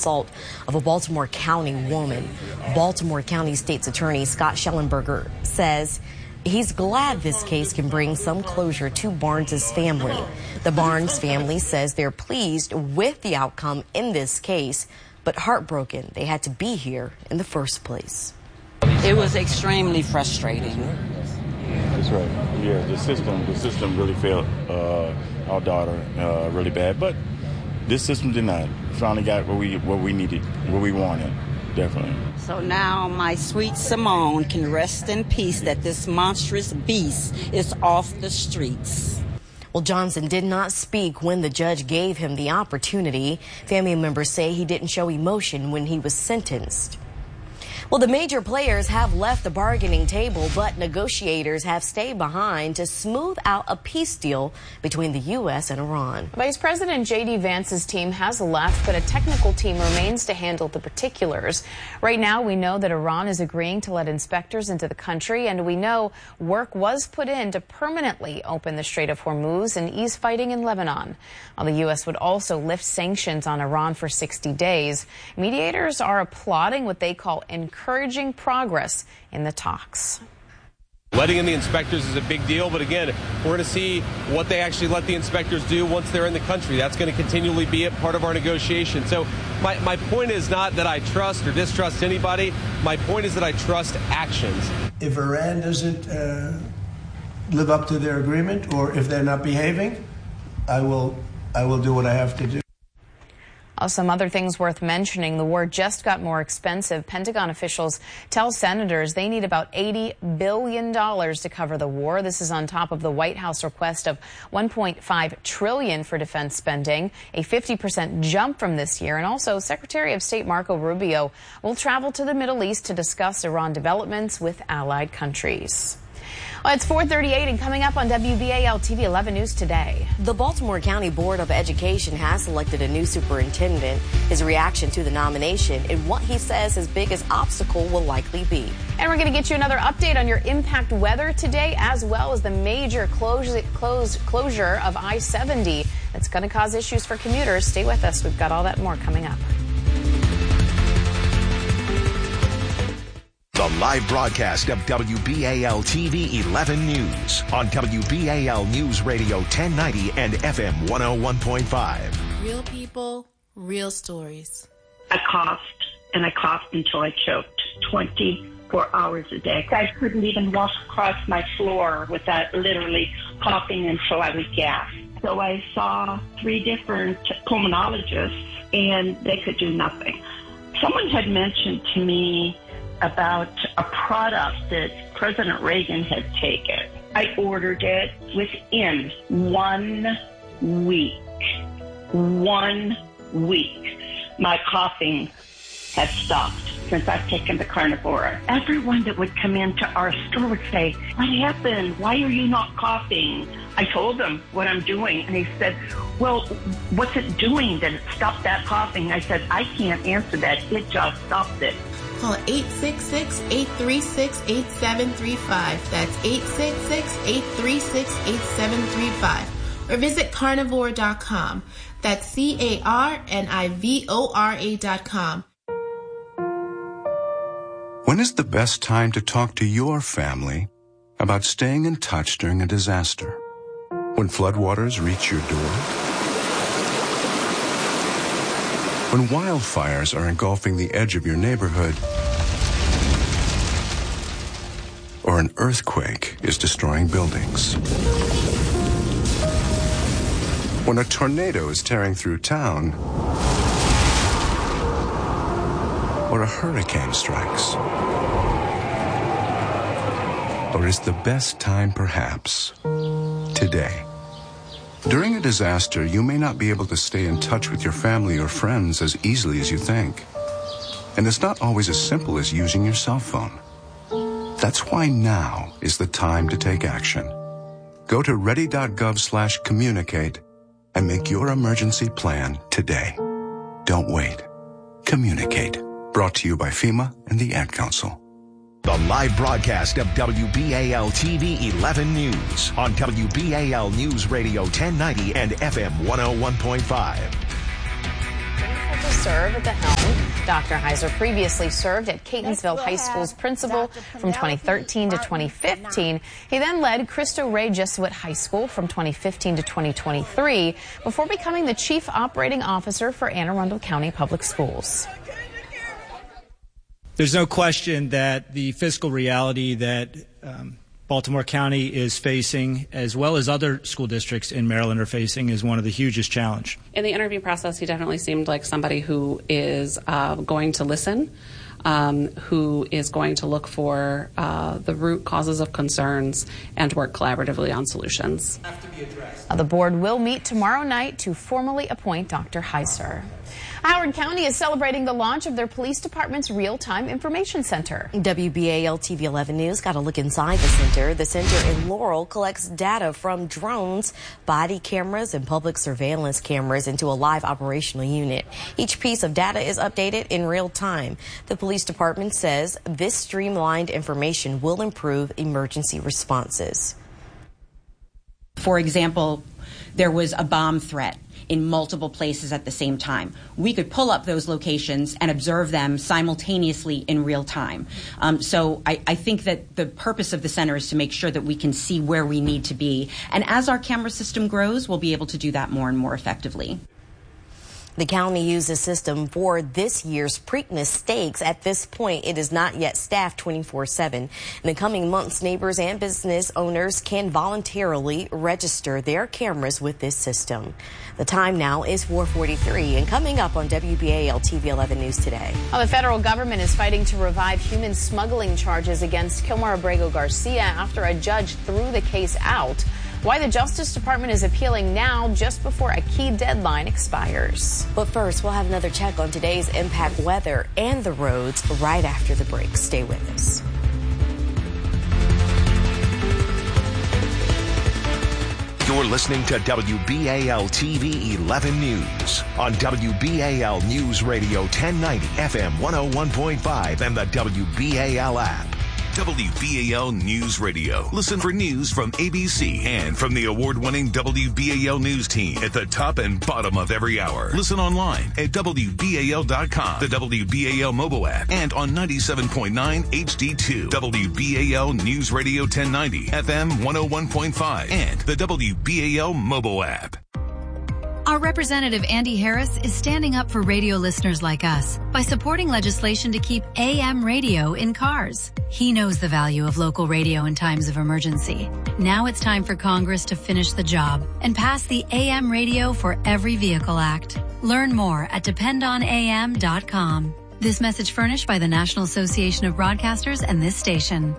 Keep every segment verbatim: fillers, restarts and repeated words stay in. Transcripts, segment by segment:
assault of a Baltimore County woman. Baltimore County State's Attorney Scott Schellenberger says he's glad this case can bring some closure to Barnes' family. The Barnes family says they're pleased with the outcome in this case, but heartbroken they had to be here in the first place. It was extremely frustrating. That's right. Yeah, the system, the system really failed uh, our daughter uh, really bad. But this system did not. Finally got what we what we needed, what we wanted, definitely. So now my sweet Simone can rest in peace that this monstrous beast is off the streets. Well, Johnson did not speak when the judge gave him the opportunity. Family members say he didn't show emotion when he was sentenced. Well, the major players have left the bargaining table, but negotiators have stayed behind to smooth out a peace deal between the U S and Iran. Vice President J D Vance's team has left, but a technical team remains to handle the particulars. Right now, we know that Iran is agreeing to let inspectors into the country, and we know work was put in to permanently open the Strait of Hormuz and ease fighting in Lebanon. While the U S would also lift sanctions on Iran for sixty days, mediators are applauding what they call encouraging progress in the talks. Letting in the inspectors is a big deal, but again, we're going to see what they actually let the inspectors do once they're in the country. That's going to continually be a part of our negotiation. So my, my point is not that I trust or distrust anybody. My point is that I trust actions. If Iran doesn't uh, live up to their agreement, or if they're not behaving, I will, I will do what I have to do. Uh, some other things worth mentioning. The war just got more expensive. Pentagon officials tell senators they need about eighty billion dollars to cover the war. This is on top of the White House request of one point five trillion dollars for defense spending, a fifty percent jump from this year. And also, Secretary of State Marco Rubio will travel to the Middle East to discuss Iran developments with allied countries. Well, it's four thirty-eight and coming up on W B A L T V eleven News today. The Baltimore County Board of Education has selected a new superintendent. His reaction to the nomination and what he says his biggest obstacle will likely be. And we're going to get you another update on your impact weather today, as well as the major close, close, closure of I seventy that's going to cause issues for commuters. Stay with us. We've got all that and more coming up. The live broadcast of W B A L T V eleven News on W B A L News Radio ten ninety and F M one oh one point five. Real people, real stories. I coughed, and I coughed until I choked twenty-four hours a day. I couldn't even walk across my floor without literally coughing until I would gasp. So I saw three different pulmonologists, and they could do nothing. Someone had mentioned to me about a product that President Reagan had taken. I ordered it within one week. One week. My coughing had stopped since I've taken the Carnivora. Everyone that would come into our store would say, "What happened? Why are you not coughing?" I told them what I'm doing, and he said, "Well, what's it doing that it stopped that coughing?" I said, "I can't answer that. It just stopped it." Call eight six six, eight three six, eight seven three five. That's eight six six, eight three six, eight seven three five. Or visit carnivore dot com. That's C A R N I V O R A dot com. When is the best time to talk to your family about staying in touch during a disaster? When floodwaters reach your door? When wildfires are engulfing the edge of your neighborhood, or an earthquake is destroying buildings. When a tornado is tearing through town, or a hurricane strikes. Or is the best time perhaps today? During a disaster, you may not be able to stay in touch with your family or friends as easily as you think. And it's not always as simple as using your cell phone. That's why now is the time to take action. Go to ready.gov slash communicate and make your emergency plan today. Don't wait. Communicate. Brought to you by FEMA and the Ad Council. The live broadcast of W B A L T V eleven News on W B A L News Radio ten ninety and F M one oh one point five. to serve at the helm. Doctor Heiser previously served at Catonsville High School's principal from twenty thirteen to twenty fifteen. He then led Cristo Rey Jesuit High School from twenty fifteen to twenty twenty-three before becoming the chief operating officer for Anne Arundel County Public Schools. There's no question that the fiscal reality that um, Baltimore County is facing, as well as other school districts in Maryland are facing, is one of the hugest challenge. In the interview process, he definitely seemed like somebody who is uh, going to listen, um, who is going to look for uh, the root causes of concerns and work collaboratively on solutions. The board will meet tomorrow night to formally appoint Doctor Heiser. Howard County is celebrating the launch of their police department's real-time information center. W B A L T V eleven News got a look inside the center. The center in Laurel collects data from drones, body cameras, and public surveillance cameras into a live operational unit. Each piece of data is updated in real time. The police department says this streamlined information will improve emergency responses. For example, there was a bomb threat in multiple places at the same time. We could pull up those locations and observe them simultaneously in real time. Um, so I, I think that the purpose of the center is to make sure that we can see where we need to be. And as our camera system grows, we'll be able to do that more and more effectively. The county used the system for this year's Preakness Stakes. At this point, it is not yet staffed twenty-four seven. In the coming months, neighbors and business owners can voluntarily register their cameras with this system. The time now is four forty-three, and coming up on W B A L T V eleven News today. Well, the federal government is fighting to revive human smuggling charges against Kilmar Abrego Garcia after a judge threw the case out. Why the Justice Department is appealing now, just before a key deadline expires. But first, we'll have another check on today's impact weather and the roads right after the break. Stay with us. You're listening to W B A L T V eleven News on W B A L News Radio ten ninety F M one oh one point five and the W B A L app. W B A L News Radio. Listen for news from A B C and from the award-winning W B A L News team at the top and bottom of every hour. Listen online at W B A L dot com, the W B A L mobile app, and on ninety-seven point nine H D two. W B A L News Radio ten ninety, F M one oh one point five, and the W B A L mobile app. Our Representative Andy Harris is standing up for radio listeners like us by supporting legislation to keep A M radio in cars. He knows the value of local radio in times of emergency. Now it's time for Congress to finish the job and pass the A M Radio for Every Vehicle Act. Learn more at depend on A M dot com. This message furnished by the National Association of Broadcasters and this station.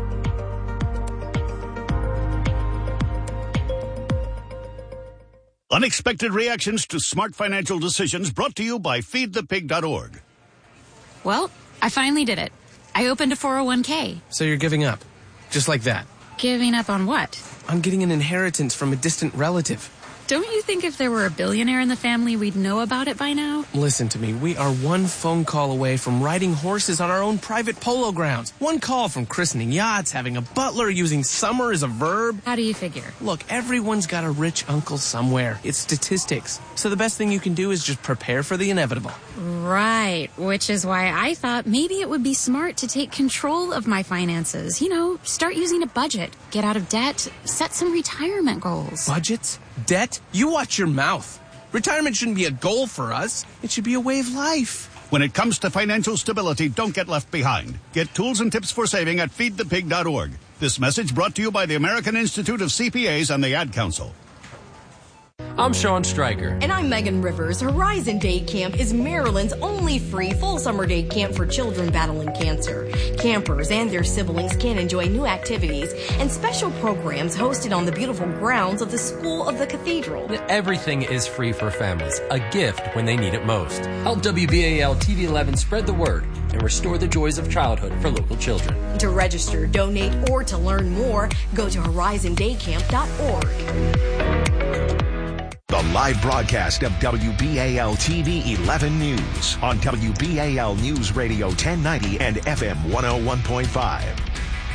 Unexpected reactions to smart financial decisions brought to you by feed the pig dot org. Well, I finally did it. I opened a four oh one k. So you're giving up? Just like that? Giving up on what? On getting an inheritance from a distant relative. Don't you think if there were a billionaire in the family, we'd know about it by now? Listen to me. We are one phone call away from riding horses on our own private polo grounds. One call from christening yachts, having a butler, using summer as a verb. How do you figure? Look, everyone's got a rich uncle somewhere. It's statistics. So the best thing you can do is just prepare for the inevitable. Right, which is why I thought maybe it would be smart to take control of my finances. You know, start using a budget, get out of debt, set some retirement goals. Budgets? Debt? You watch your mouth. Retirement shouldn't be a goal for us. It should be a way of life. When it comes to financial stability, don't get left behind. Get tools and tips for saving at feed the pig dot org. This message brought to you by the American Institute of C P As and the Ad Council. I'm Sean Stryker. And I'm Megan Rivers. Horizon Day Camp is Maryland's only free full summer day camp for children battling cancer. Campers and their siblings can enjoy new activities and special programs hosted on the beautiful grounds of the School of the Cathedral. Everything is free for families, a gift when they need it most. Help W B A L T V eleven spread the word and restore the joys of childhood for local children. To register, donate, or to learn more, go to horizon day camp dot org. The live broadcast of W B A L T V eleven News on W B A L News Radio ten ninety and F M one oh one point five.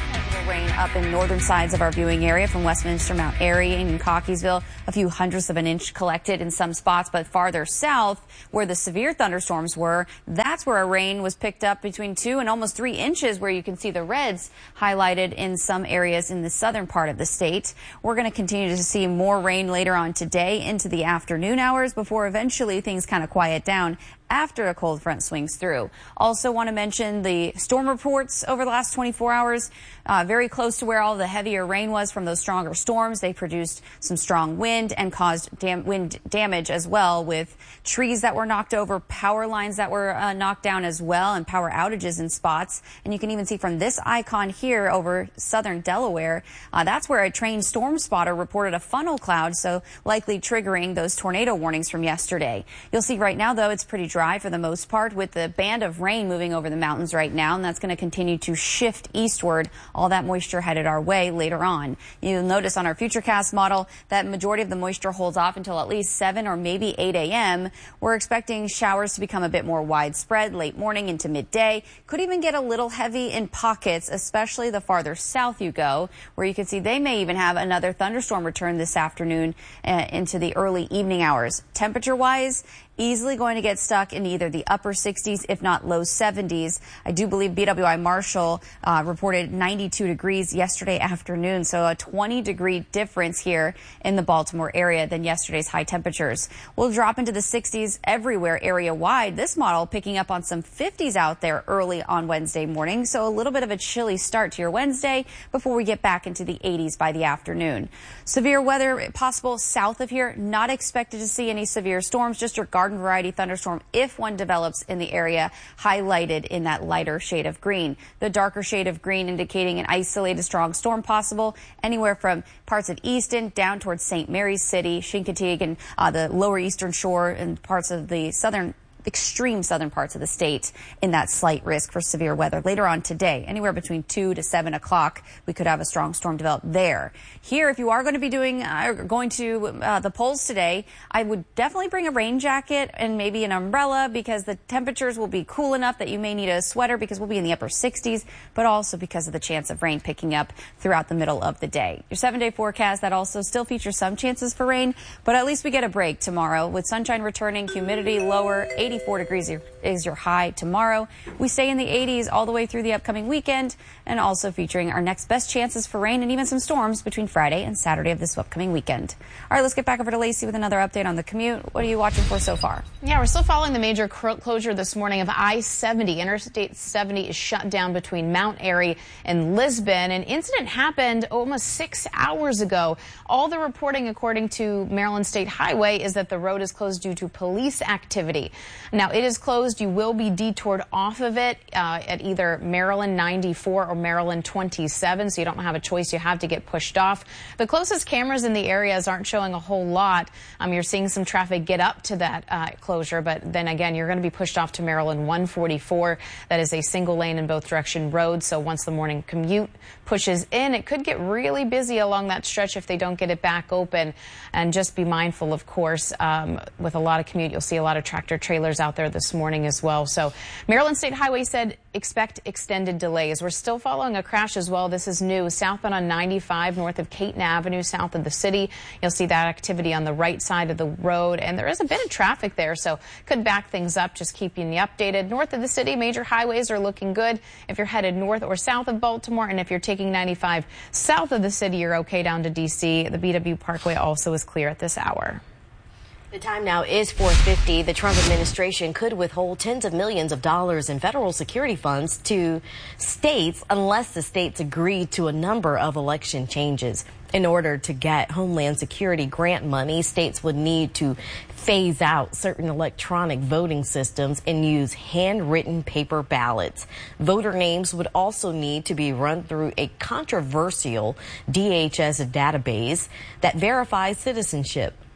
rain up in northern sides of our viewing area from Westminster, Mount Airy, and Cockeysville. A few hundredths of an inch collected in some spots, but farther south, where the severe thunderstorms were, that's where our rain was picked up between two and almost three inches, where you can see the reds highlighted in some areas in the southern part of the state. We're going to continue to see more rain later on today into the afternoon hours before eventually things kind of quiet down after a cold front swings through. Also want to mention the storm reports over the last twenty-four hours, uh, very close to where all the heavier rain was from those stronger storms. They produced some strong wind and caused dam wind damage as well, with trees that were knocked over, power lines that were uh, knocked down as well, and power outages in spots. And you can even see from this icon here over southern Delaware, uh, that's where a trained storm spotter reported a funnel cloud, so likely triggering those tornado warnings from yesterday. You'll see right now, though, it's pretty dry for the most part, with the band of rain moving over the mountains right now, and that's going to continue to shift eastward. All that moisture headed our way later on. You'll notice on our Futurecast model that majority of the moisture holds off until at least seven or maybe eight a m We're expecting showers to become a bit more widespread late morning into midday. Could even get a little heavy in pockets, especially the farther south you go, where you can see they may even have another thunderstorm return this afternoon uh, into the early evening hours. Temperature-wise, easily going to get stuck in either the upper sixties, if not low seventies. I do believe B W I Marshall uh, reported ninety-two degrees yesterday afternoon, so a twenty degree difference here in the Baltimore area than yesterday's high temperatures. We'll drop into the sixties everywhere area-wide. This model picking up on some fifties out there early on Wednesday morning, so a little bit of a chilly start to your Wednesday before we get back into the eighties by the afternoon. Severe weather possible south of here. Not expected to see any severe storms, just your garden variety thunderstorm if one develops in the area, highlighted in that lighter shade of green. The darker shade of green indicating an isolated strong storm possible anywhere from parts of Easton down towards Saint Mary's City, Chincoteague, uh, the lower eastern shore, and parts of the southern extreme southern parts of the state in that slight risk for severe weather. Later on today, anywhere between two to seven o'clock, we could have a strong storm develop there. Here, if you are going to be doing, uh, going to uh, the polls today, I would definitely bring a rain jacket and maybe an umbrella, because the temperatures will be cool enough that you may need a sweater because we'll be in the upper sixties, but also because of the chance of rain picking up throughout the middle of the day. Your seven day forecast, that also still features some chances for rain, but at least we get a break tomorrow with sunshine returning, humidity lower, eighty-four degrees is your high tomorrow. We stay in the eighties all the way through the upcoming weekend, and also featuring our next best chances for rain and even some storms between Friday and Saturday of this upcoming weekend. All right, let's get back over to Lacey with another update on the commute. What are you watching for so far? Yeah, we're still following the major closure this morning of I seventy. Interstate seventy is shut down between Mount Airy and Lisbon. An incident happened almost six hours ago. All the reporting, according to Maryland State Highway, is that the road is closed due to police activity. Now, it is closed. You will be detoured off of it uh, at either Maryland ninety-four or Maryland twenty-seven, so you don't have a choice. You have to get pushed off. The closest cameras in the areas aren't showing a whole lot. Um, you're seeing some traffic get up to that uh, closure, but then again, you're going to be pushed off to Maryland one forty-four. That is a single lane in both direction road, so once the morning commute pushes in, it could get really busy along that stretch if they don't get it back open. And just be mindful, of course, um, with a lot of commute, you'll see a lot of tractor trailers out there this morning as well. So Maryland State Highway said expect extended delays. We're still following a crash as well. This is new. Southbound on ninety-five north of Caton Avenue, south of the city. You'll see that activity on the right side of the road, and there is a bit of traffic there, so could back things up. Just keeping you updated. North of the city, major highways are looking good if you're headed north or south of Baltimore, and if you're taking ninety-five south of the city, you're okay down to D C. The B W Parkway also is clear at this hour. The time now is four fifty. The Trump administration could withhold tens of millions of dollars in federal security funds to states unless the states agree to a number of election changes. In order to get Homeland Security grant money, states would need to phase out certain electronic voting systems and use handwritten paper ballots. Voter names would also need to be run through a controversial D H S database that verifies citizenship.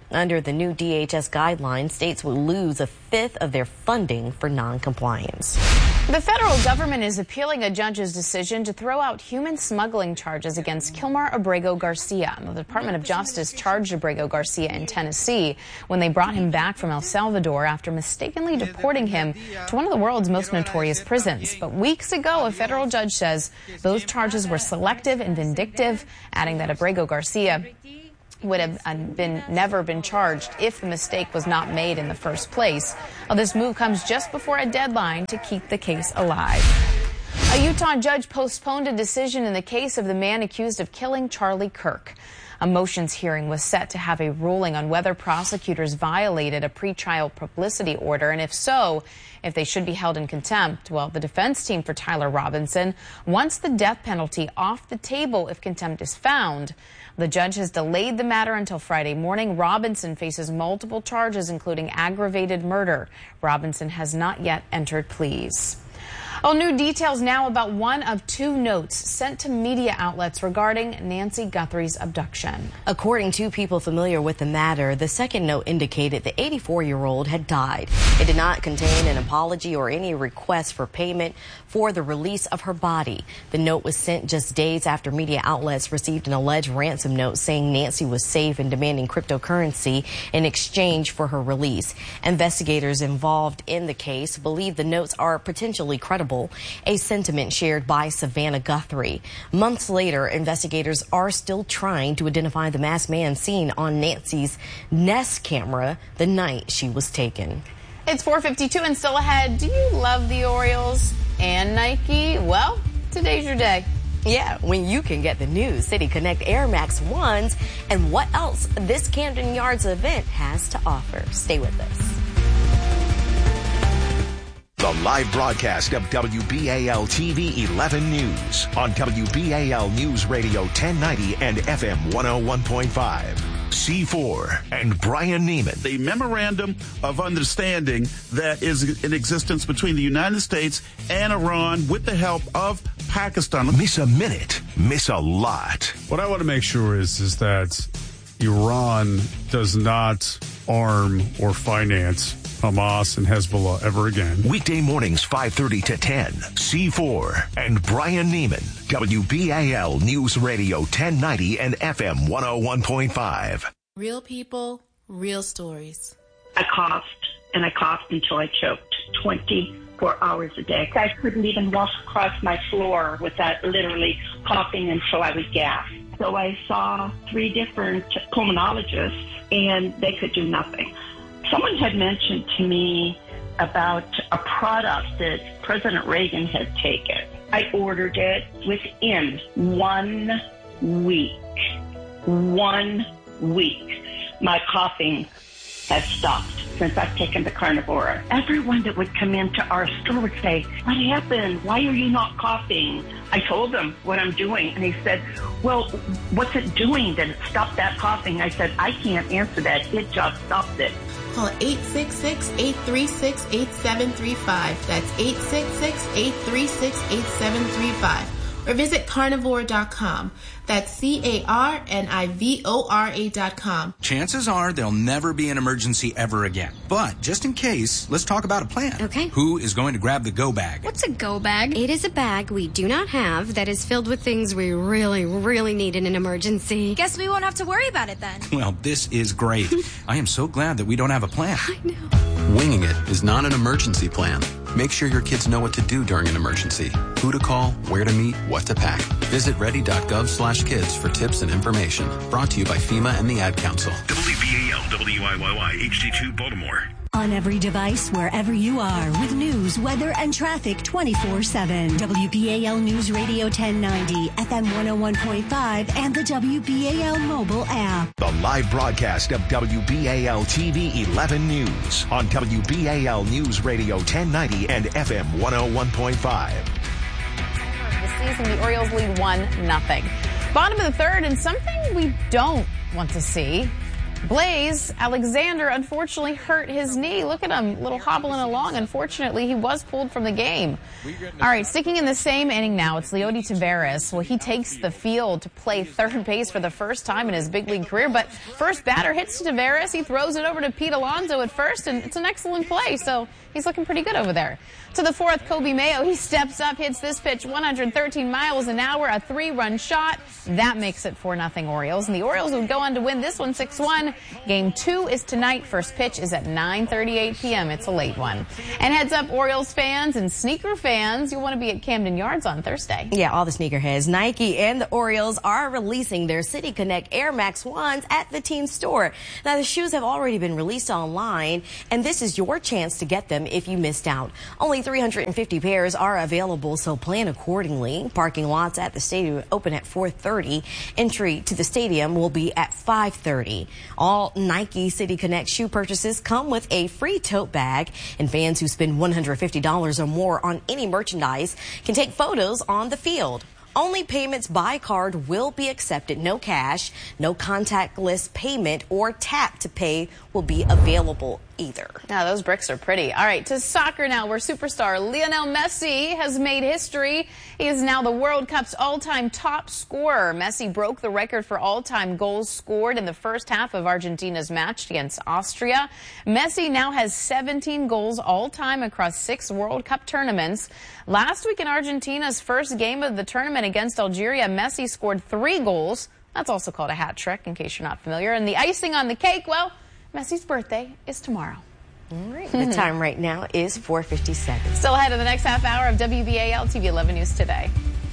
Under the new D H S guidelines, states would lose a fifth of their funding for noncompliance. The federal government is appealing a judge's decision to throw out human smuggling charges against Kilmar Abrego Garcia. The Department of Justice charged Abrego Garcia in Tennessee when they brought him back from El Salvador after mistakenly deporting him to one of the world's most notorious prisons. But weeks ago, a federal judge says those charges were selective and vindictive, adding that Abrego Garcia would have been never been charged if the mistake was not made in the first place. Well, this move comes just before a deadline to keep the case alive. A Utah judge postponed a decision in the case of the man accused of killing Charlie Kirk. A motions hearing was set to have a ruling on whether prosecutors violated a pretrial publicity order, and if so, if they should be held in contempt. Well, the defense team for Tyler Robinson wants the death penalty off the table if contempt is found. The judge has delayed the matter until Friday morning. Robinson faces multiple charges, including aggravated murder. Robinson has not yet entered pleas. Well, new details now about one of two notes sent to media outlets regarding Nancy Guthrie's abduction. According to people familiar with the matter, the second note indicated the eighty-four-year-old had died. It did not contain an apology or any request for payment for the release of her body. The note was sent just days after media outlets received an alleged ransom note saying Nancy was safe and demanding cryptocurrency in exchange for her release. Investigators involved in the case believe the notes are potentially credible, a sentiment shared by Savannah Guthrie. Months later, investigators are still trying to identify the masked man seen on Nancy's Nest camera the night she was taken. It's four fifty-two and still ahead. Do you love the Orioles and Nike? Well, today's your day. Yeah, when you can get the new City Connect Air Max ones and what else this Camden Yards event has to offer. Stay with us. The live broadcast of W B A L T V eleven News on W B A L News Radio ten ninety and F M one oh one point five. C four and Brian Neiman. The memorandum of understanding that is in existence between the United States and Iran with the help of Pakistan. Miss a minute, miss a lot. What I want to make sure is, is that Iran does not arm or finance Hamas and Hezbollah ever again. Weekday mornings five thirty to ten. C four and Brian Neiman. W B A L News Radio ten ninety and F M one oh one point five. Real people, real stories. I coughed and I coughed until I choked twenty-four hours a day. I couldn't even walk across my floor without literally coughing until I would gasp. So I saw three different pulmonologists and they could do nothing. Someone had mentioned to me about a product that President Reagan had taken. I ordered it within one week. One week. My coughing has stopped since I've taken the Carnivora. Everyone that would come into our store would say, "What happened? Why are you not coughing?" I told them what I'm doing, and he said, "Well, what's it doing that it stopped that coughing?" I said, "I can't answer that. It just stopped it." Call eight six six, eight three six, eight seven three five. That's eight six six, eight three six, eight seven three five. Or visit carnivore dot com. That's C A R N I V O R A dot com. Chances are there'll never be an emergency ever again. But just in case, let's talk about a plan. Okay. Who is going to grab the go bag? What's a go bag? It is a bag we do not have that is filled with things we really, really need in an emergency. Guess we won't have to worry about it then. Well, this is great. I am so glad that we don't have a plan. I know. Winging it is not an emergency plan. Make sure your kids know what to do during an emergency. Who to call, where to meet, what to pack. Visit ready.gov slash kids for tips and information. Brought to you by FEMA and the Ad Council. W B A L W I Y Y H D two Baltimore. On every device, wherever you are, with news, weather, and traffic twenty-four seven. W B A L News Radio ten ninety, F M one oh one point five, and the W B A L mobile app. The live broadcast of W B A L T V eleven News on W B A L News Radio ten ninety and F M one oh one point five. The season, the Orioles lead one nothing. Bottom of the third, and something we don't want to see. Blaze Alexander unfortunately hurt his knee. Look at him, little hobbling along. Unfortunately, he was pulled from the game. All right, sticking in the same inning now, it's Leody Taveras. Well, he takes the field to play third base for the first time in his big league career. But first batter hits to Taveras. He throws it over to Pete Alonso at first, and it's an excellent play. So he's looking pretty good over there. To the fourth, Kobe Mayo. He steps up, hits this pitch one hundred thirteen miles an hour, a three-run shot. That makes it four nothing Orioles. And the Orioles would go on to win this one six one. Game two is tonight. First pitch is at nine thirty-eight p.m. It's a late one. And heads up, Orioles fans and sneaker fans, you'll want to be at Camden Yards on Thursday. Yeah, all the sneakerheads. Nike and the Orioles are releasing their City Connect Air Max ones at the team store. Now, the shoes have already been released online, and this is your chance to get them if you missed out. Only three hundred fifty pairs are available, so plan accordingly. Parking lots at the stadium open at four thirty. Entry to the stadium will be at five thirty. All Nike City Connect shoe purchases come with a free tote bag, and fans who spend one hundred fifty dollars or more on any merchandise can take photos on the field. Only payments by card will be accepted. No cash, no contactless payment or tap to pay will be available either. Now, those bricks are pretty. All right, to soccer now, where superstar Lionel Messi has made history. He is now the World Cup's all-time top scorer. Messi broke the record for all-time goals scored in the first half of Argentina's match against Austria. Messi now has seventeen goals all-time across six World Cup tournaments. Last week in Argentina's first game of the tournament against Algeria, Messi scored three goals. That's also called a hat trick, in case you're not familiar. And the icing on the cake, well, Messi's birthday is tomorrow. All right. The time right now is four fifty-seven. Still ahead of the next half hour of W B A L T V eleven News Today.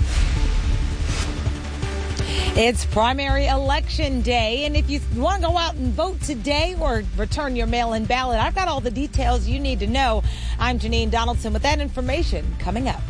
It's primary election day, and if you want to go out and vote today or return your mail-in ballot, I've got all the details you need to know. I'm Janine Donaldson with that information coming up.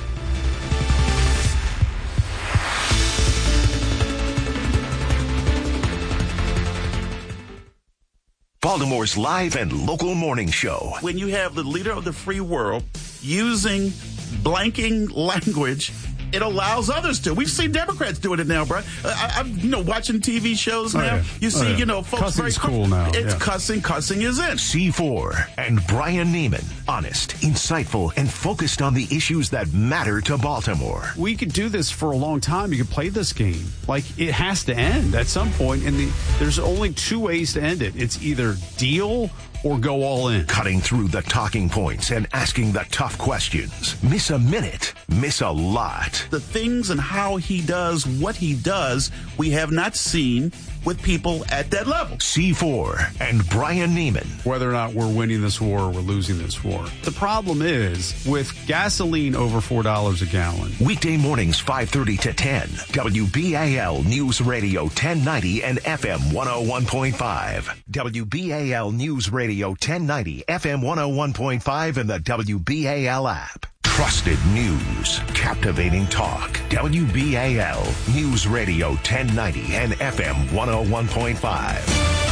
Baltimore's live and local morning show. When you have the leader of the free world using blanking language, it allows others to. We've seen Democrats doing it now, bro. I, I'm, you know, watching T V shows now. Oh, yeah. You see, oh, yeah. you know, folks. Cussing's very, cool now. It's yeah. cussing. Cussing is in. C four and Brian Neiman. Honest, insightful, and focused on the issues that matter to Baltimore. We could do this for a long time. You could play this game. Like, it has to end at some point, and the, there's only two ways to end it. It's either deal or go all in. Cutting through the talking points and asking the tough questions. Miss a minute, miss a lot. The things and how he does what he does, we have not seen with people at that level. C four and Brian Neiman. Whether or not we're winning this war or we're losing this war. The problem is, with gasoline over four dollars a gallon. Weekday mornings five thirty to ten. W B A L News Radio ten ninety and F M one oh one point five. W B A L News Radio ten ninety, F M one oh one point five, and the W B A L app. Trusted news, captivating talk. W B A L News Radio ten ninety and F M one oh one point five.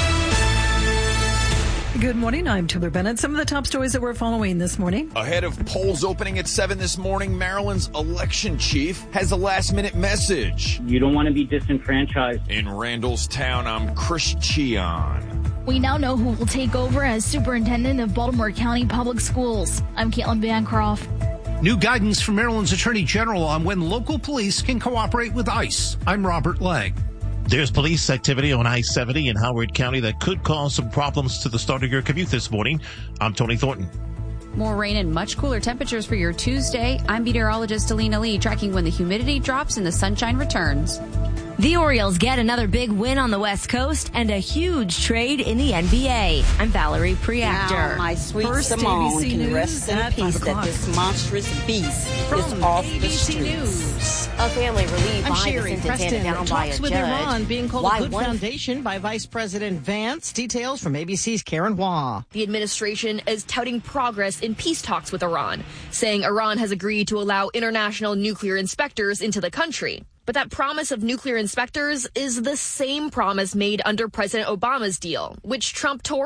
Good morning. I'm Taylor Bennett. Some of the top stories that we're following this morning. Ahead of polls opening at seven this morning, Maryland's election chief has a last-minute message. You don't want to be disenfranchised. In Randallstown, I'm Chris Cheon. We now know who will take over as superintendent of Baltimore County Public Schools. I'm Caitlin Bancroft. New guidance from Maryland's Attorney General on when local police can cooperate with ICE. I'm Robert Legg. There's police activity on I seventy in Howard County that could cause some problems to the start of your commute this morning. I'm Tony Thornton. More rain and much cooler temperatures for your Tuesday. I'm meteorologist Alina Lee, tracking when the humidity drops and the sunshine returns. The Orioles get another big win on the West Coast and a huge trade in the N B A. I'm Valerie Preactor. Now, my sweet First Simone A B C can News rest in peace that this monstrous beast From is off A B C the streets. News. A family relieved I'm by Sherry the sentence handed Preston. down by a Talks with judge. Iran being called Why a good one... foundation by Vice President Vance. Details from A B C's Karen Hua. The administration is touting progress in peace talks with Iran, saying Iran has agreed to allow international nuclear inspectors into the country. But that promise of nuclear inspectors is the same promise made under President Obama's deal, which Trump tore up.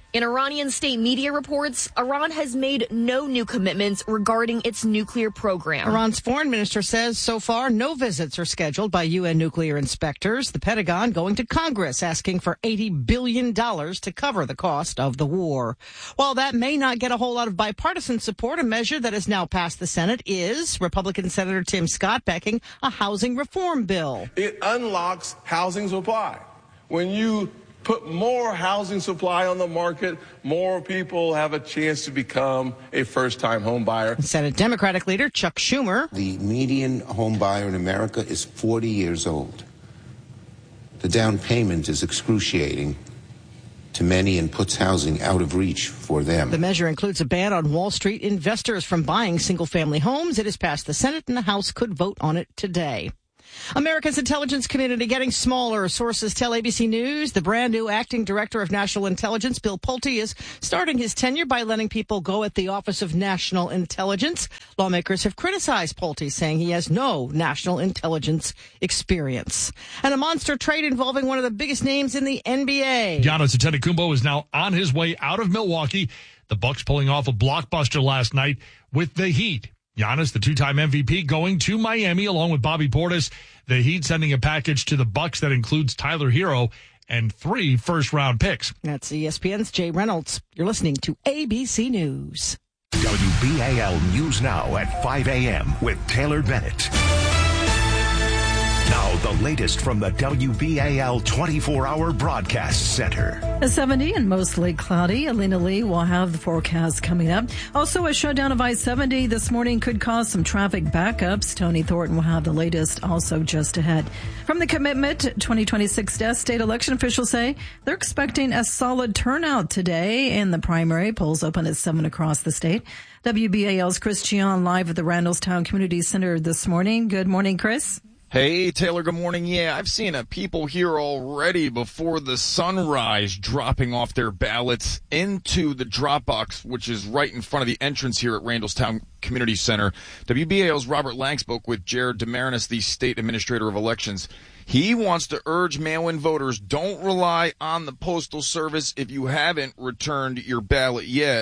In Iranian state media reports, Iran has made no new commitments regarding its nuclear program. Iran's foreign minister says so far no visits are scheduled by U N nuclear inspectors. The Pentagon going to Congress asking for eighty billion dollars to cover the cost of the war. While that may not get a whole lot of bipartisan support, a measure that has now passed the Senate is Republican Senator Tim Scott backing a housing reform bill. It unlocks housing supply. When you put more housing supply on the market, more people have a chance to become a first-time home buyer. Senate Democratic leader Chuck Schumer. The median home buyer in America is forty years old. The down payment is excruciating to many and puts housing out of reach for them. The measure includes a ban on Wall Street investors from buying single-family homes. It has passed the Senate, and the House could vote on it today. America's intelligence community getting smaller. Sources tell A B C News the brand new acting director of national intelligence, Bill Pulte, is starting his tenure by letting people go at the Office of National Intelligence. Lawmakers have criticized Pulte, saying he has no national intelligence experience. And a monster trade involving one of the biggest names in the N B A. Giannis Antetokounmpo is now on his way out of Milwaukee. The Bucks pulling off a blockbuster last night with the Heat. Giannis, the two-time M V P, going to Miami along with Bobby Portis. The Heat sending a package to the Bucks that includes Tyler Hero and three first-round picks. That's E S P N's Jay Reynolds. You're listening to A B C News. W B A L News Now at five a.m. with Taylor Bennett. Now, the latest from the W B A L twenty-four hour Broadcast Center. A seventy and mostly cloudy. Alina Lee will have the forecast coming up. Also, a shutdown of I seventy this morning could cause some traffic backups. Tony Thornton will have the latest also just ahead. From the Commitment twenty twenty-six desk, state election officials say they're expecting a solid turnout today in the primary. Polls open at seven across the state. W B A L's Chris Chion live at the Randallstown Community Center this morning. Good morning, Chris. Hey, Taylor, good morning. Yeah, I've seen uh, people here already before the sunrise dropping off their ballots into the drop box, which is right in front of the entrance here at Randallstown Community Center. W B A L's Robert Lang spoke with Jared Demarinis, the state administrator of elections. He wants to urge mail-in voters, don't rely on the Postal Service if you haven't returned your ballot yet.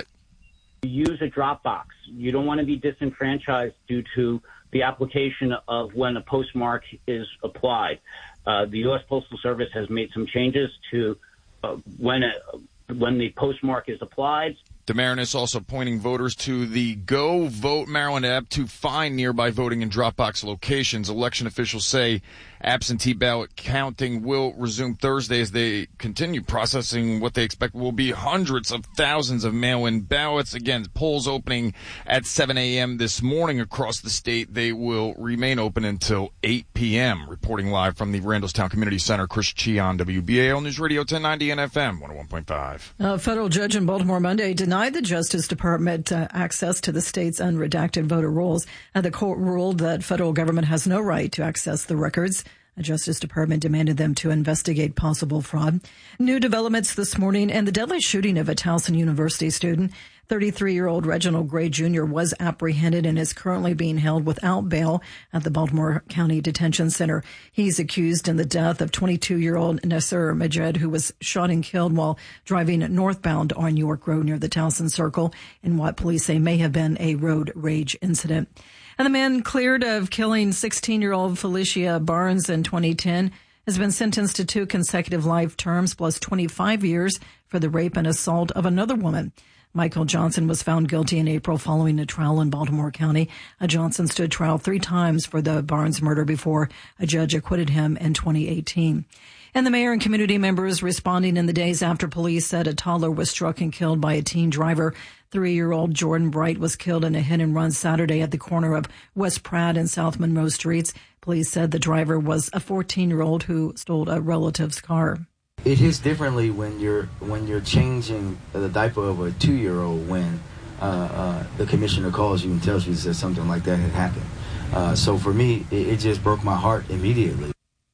Use a drop box. You don't want to be disenfranchised due to the application of when a postmark is applied. Uh, the U S Postal Service has made some changes to uh, when it, when the postmark is applied. Demarinis also pointing voters to the Go Vote Maryland app to find nearby voting and drop box locations. Election officials say absentee ballot counting will resume Thursday as they continue processing what they expect will be hundreds of thousands of mail-in ballots. Again, polls opening at seven a.m. this morning across the state. They will remain open until eight p.m. Reporting live from the Randallstown Community Center, Chris Chion, W B A L News Radio ten ninety and F M one oh one point five. A federal judge in Baltimore Monday denied the Justice Department uh, access to the state's unredacted voter rolls. Uh, the court ruled that federal government has no right to access the records. The Justice Department demanded them to investigate possible fraud. New developments this morning and the deadly shooting of a Towson University student. thirty-three-year-old Reginald Gray Junior was apprehended and is currently being held without bail at the Baltimore County Detention Center. He's accused in the death of twenty-two-year-old Nasser Majed, who was shot and killed while driving northbound on York Road near the Towson Circle in what police say may have been a road rage incident. And the man cleared of killing sixteen-year-old Felicia Barnes in twenty ten has been sentenced to two consecutive life terms plus twenty-five years for the rape and assault of another woman. Michael Johnson was found guilty in April following a trial in Baltimore County. A Johnson stood trial three times for the Barnes murder before a judge acquitted him in twenty eighteen. And the mayor and community members responding in the days after police said a toddler was struck and killed by a teen driver. Three-year-old Jordan Bright was killed in a hit-and-run Saturday at the corner of West Pratt and South Monroe Streets. Police said the driver was a fourteen-year-old who stole a relative's car. It hits differently when you're when you're changing the diaper of a two-year-old when uh, uh, the commissioner calls you and tells you that something like that had happened. Uh, so for me, it, it just broke my heart immediately.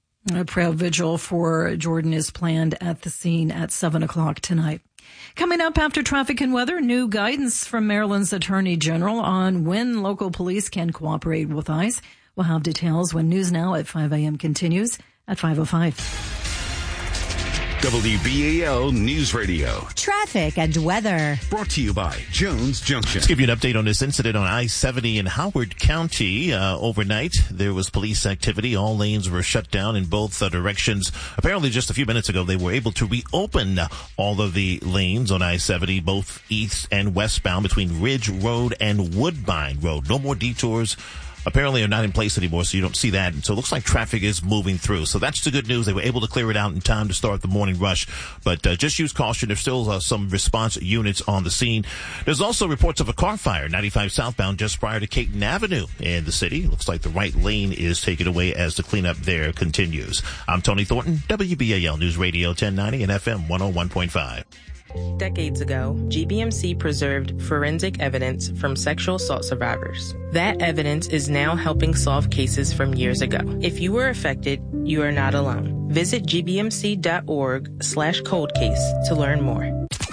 A prayer vigil for Jordan is planned at the scene at seven o'clock tonight. Coming up after traffic and weather, new guidance from Maryland's Attorney General on when local police can cooperate with ICE. We'll have details when News Now at five a.m. continues at five oh five. W B A L News Radio. Traffic and weather. Brought to you by Jones Junction. Let's give you an update on this incident on I seventy in Howard County. Uh, overnight, there was police activity. All lanes were shut down in both uh, directions. Apparently, just a few minutes ago, they were able to reopen all of the lanes on I seventy, both east and westbound between Ridge Road and Woodbine Road. No more detours. Apparently are not in place anymore, so you don't see that. And so it looks like traffic is moving through. So that's the good news. They were able to clear it out in time to start the morning rush. But uh, just use caution. There's still uh, some response units on the scene. There's also reports of a car fire, ninety-five southbound, just prior to Caton Avenue in the city. Looks like the right lane is taken away as the cleanup there continues. I'm Tony Thornton, W B A L News Radio ten ninety and F M one oh one point five. Decades ago, G B M C preserved forensic evidence from sexual assault survivors. That evidence is now helping solve cases from years ago. If you were affected, you are not alone. Visit gbmc.org slash cold case to learn more.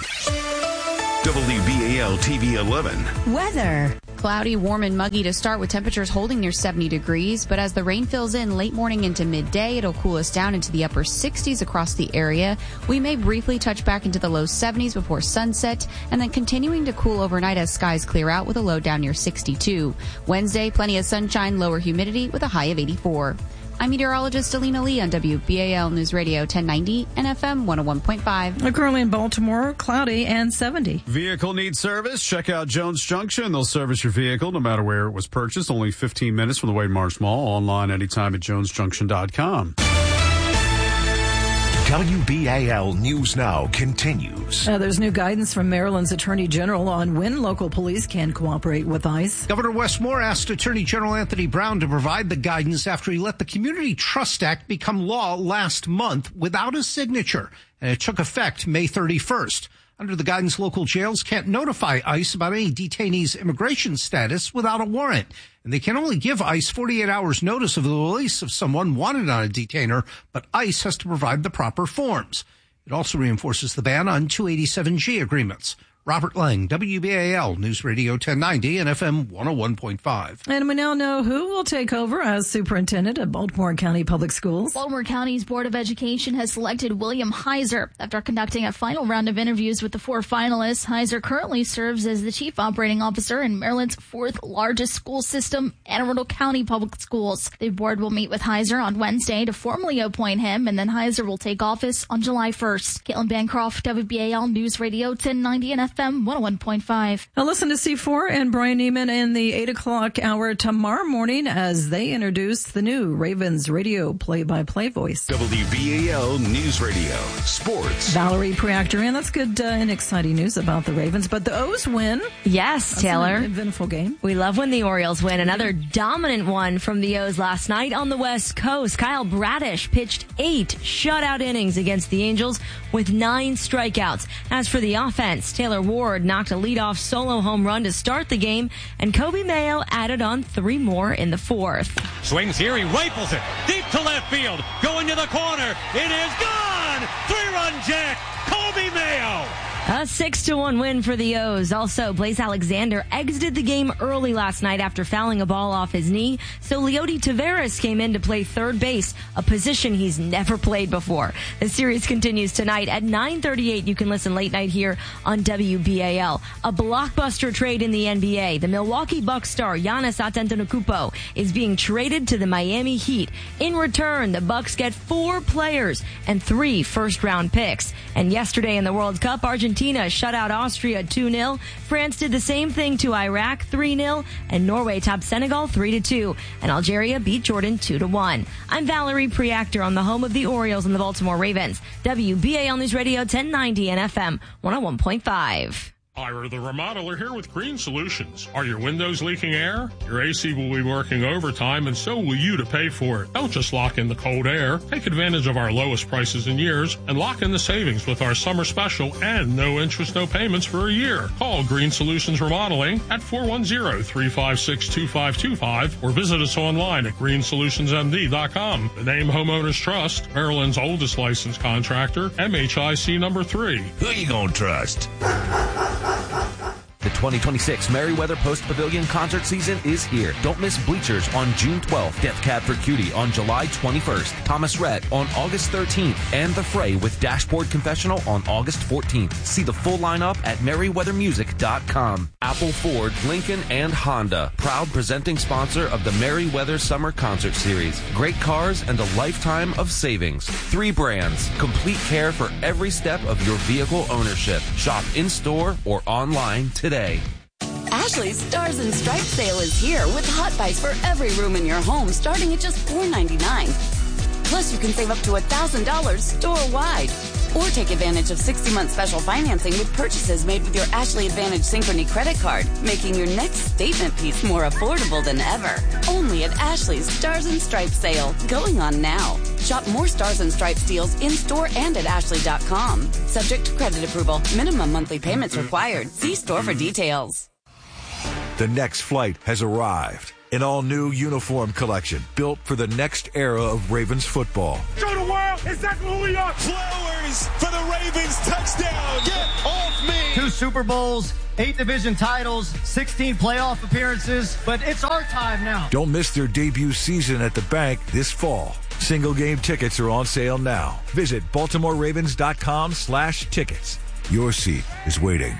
W B A L T V eleven. Weather. Cloudy, warm, and muggy to start with temperatures holding near seventy degrees. But as the rain fills in late morning into midday, it'll cool us down into the upper sixties across the area. We may briefly touch back into the low seventies before sunset, and then continuing to cool overnight as skies clear out with a low down near sixty-two. Wednesday, plenty of sunshine, lower humidity with a high of eighty-four. I'm meteorologist Alina Lee on W B A L News Radio ten ninety and F M one oh one point five. Currently in Baltimore, cloudy and seventy. Vehicle needs service? Check out Jones Junction. They'll service your vehicle no matter where it was purchased. Only fifteen minutes from the Wade Marsh Mall. Online anytime at jones junction dot com. W B A L News Now continues. Uh, there's new guidance from Maryland's Attorney General on when local police can cooperate with ICE. Governor Wes Moore asked Attorney General Anthony Brown to provide the guidance after he let the Community Trust Act become law last month without a signature, and it took effect May thirty-first. Under the guidance, local jails can't notify ICE about any detainee's immigration status without a warrant, and they can only give ICE forty-eight hours notice of the release of someone wanted on a detainer, but ICE has to provide the proper forms. It also reinforces the ban on two eighty-seven G agreements. Robert Lang, W B A L News Radio ten ninety and F M one oh one point five. And we now know who will take over as superintendent of Baltimore County Public Schools. Baltimore County's Board of Education has selected William Heiser. After conducting a final round of interviews with the four finalists, Heiser currently serves as the chief operating officer in Maryland's fourth largest school system, Anne Arundel County Public Schools. The board will meet with Heiser on Wednesday to formally appoint him, and then Heiser will take office on July first. Caitlin Bancroft, W B A L News Radio ten ninety and F M one oh one point five. Now listen to C four and Brian Neiman in the eight o'clock hour tomorrow morning as they introduce the new Ravens radio play-by-play voice. W B A L News Radio Sports. Valerie Preactor, and that's good uh, and exciting news about the Ravens. But the O's win. Yes, that's Taylor. An eventful game. We love when the Orioles win. Another dominant one from the O's last night on the West Coast. Kyle Bradish pitched eight shutout innings against the Angels with nine strikeouts. As for the offense, Taylor Ward knocked a leadoff solo home run to start the game, and Kobe Mayo added on three more in the fourth. Swings here, he rifles it deep to left field, going to the corner. It is gone! Three-run jack, Kobe Mayo. A six to one win for the O's. Also, Blaze Alexander exited the game early last night after fouling a ball off his knee, so Leody Taveras came in to play third base, a position he's never played before. The series continues tonight at nine thirty-eight. You can listen late night here on W B A L. A blockbuster trade in the N B A. The Milwaukee Bucks star Giannis Antetokounmpo is being traded to the Miami Heat. In return, the Bucks get four players and three first-round picks. And yesterday in the World Cup, Argentina Argentina shut out Austria two nil. France did the same thing to Iraq three nil. And Norway topped Senegal three to two. And Algeria beat Jordan two to one. I'm Valerie Preactor on the home of the Orioles and the Baltimore Ravens. W B A L News Radio ten ninety and F M one oh one point five. Ira the Remodeler here with Green Solutions. Are your windows leaking air? Your A C will be working overtime, and so will you to pay for it. Don't just lock in the cold air. Take advantage of our lowest prices in years and lock in the savings with our summer special and no interest, no payments for a year. Call Green Solutions Remodeling at four one zero, three five six, two five two five or visit us online at green solutions m d dot com. The name Homeowners Trust, Maryland's oldest licensed contractor, M H I C number three. Who you gonna trust? The twenty twenty-six Merriweather Post Pavilion concert season is here. Don't miss Bleachers on June twelfth, Death Cab for Cutie on July twenty-first, Thomas Rhett on August thirteenth, and The Fray with Dashboard Confessional on August fourteenth. See the full lineup at merriweather music dot com. Apple, Ford, Lincoln, and Honda, proud presenting sponsor of the Merriweather Summer Concert Series. Great cars and a lifetime of savings. Three brands, complete care for every step of your vehicle ownership. Shop in-store or online today. Ashley's Stars and Stripes sale is here with hot buys for every room in your home starting at just four ninety-nine. Plus, you can save up to one thousand dollars store-wide. Or take advantage of sixty-month special financing with purchases made with your Ashley Advantage Synchrony credit card, making your next statement piece more affordable than ever. Only at Ashley's Stars and Stripes sale, going on now. Shop more Stars and Stripes deals in-store and at ashley dot com. Subject to credit approval. Minimum monthly payments required. See store for details. The next flight has arrived. An all-new uniform collection built for the next era of Ravens football. Show the world exactly who we are. Flowers for the Ravens, touchdown. Get off me. Two Super Bowls, eight division titles, sixteen playoff appearances, but it's our time now. Don't miss their debut season at the bank this fall. Single game tickets are on sale now. Visit baltimore ravens dot com slash tickets. Your seat is waiting.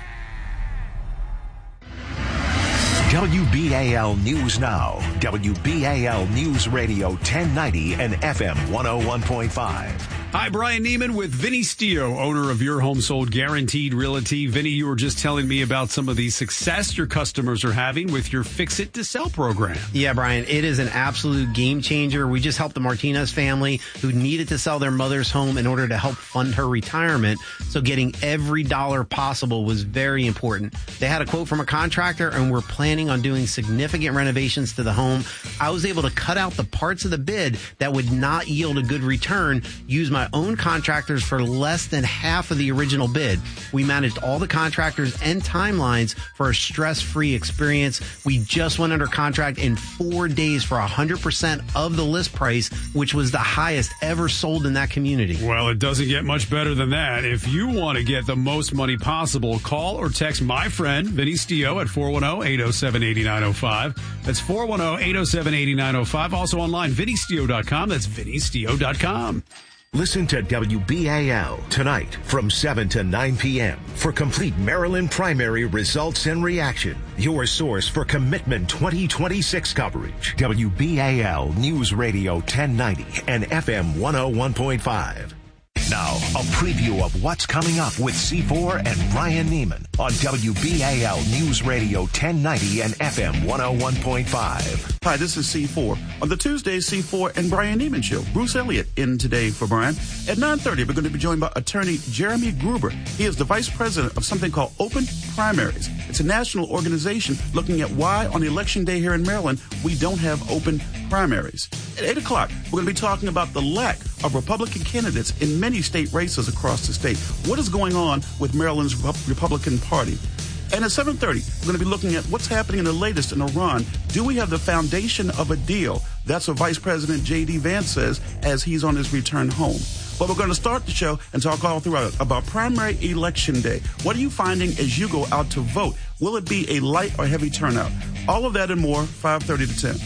W B A L News Now, W B A L News Radio ten ninety and F M one oh one point five. Hi, Brian Neiman with Vinny Stio, owner of Your Home Sold Guaranteed Realty. Vinny, you were just telling me about some of the success your customers are having with your Fix It to Sell program. Yeah, Brian, it is an absolute game changer. We just helped the Martinez family who needed to sell their mother's home in order to help fund her retirement. So getting every dollar possible was very important. They had a quote from a contractor and were planning on doing significant renovations to the home. I was able to cut out the parts of the bid that would not yield a good return, use my own contractors for less than half of the original bid. We managed all the contractors and timelines for a stress-free experience. We just went under contract in four days for one hundred percent of the list price, which was the highest ever sold in that community. Well, it doesn't get much better than that. If you want to get the most money possible, call or text my friend, Vinny Stio, at four one zero, eight zero seven, eight nine zero five. That's four one zero, eight zero seven, eight nine zero five. Also online, vinny stio dot com. That's vinny stio dot com. Listen to W B A L tonight from seven to nine p.m. for complete Maryland primary results and reaction. Your source for Commitment twenty twenty-six coverage. W B A L News Radio ten ninety and F M one oh one point five. Now, a preview of what's coming up with C four and Brian Neiman on W B A L News Radio ten ninety and F M one oh one point five. Hi, this is C four. On the Tuesday C four and Brian Neiman Show, Bruce Elliott in today for Brian. At nine thirty, we're going to be joined by attorney Jeremy Gruber. He is the vice president of something called Open Primaries. It's a national organization looking at why on election day here in Maryland we don't have open primaries. At eight o'clock, we're going to be talking about the lack of Republican candidates in many state races across the state. What is going on with Maryland's Republican Party? And at seven thirty, we're going to be looking at what's happening in the latest in Iran. Do we have the foundation of a deal? That's what Vice President J D. Vance says as he's on his return home. But we're going to start the show and talk all throughout about primary election day. What are you finding as you go out to vote? Will it be a light or heavy turnout? All of that and more, five thirty to ten.